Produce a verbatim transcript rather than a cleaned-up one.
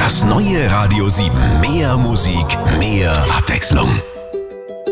Das neue Radio sieben. Mehr Musik, mehr Abwechslung.